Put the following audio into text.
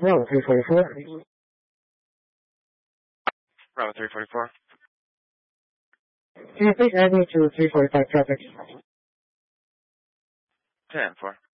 Bravo 344. Bravo 344. Can you please add me to 345 traffic? 10-4.